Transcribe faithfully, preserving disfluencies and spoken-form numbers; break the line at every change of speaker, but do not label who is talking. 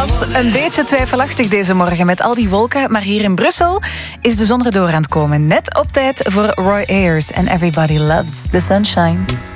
was een beetje twijfelachtig deze morgen met al die wolken. Maar hier in Brussel is de zon erdoor aan het komen. Net op tijd voor Roy Ayers en Everybody Loves the Sunshine.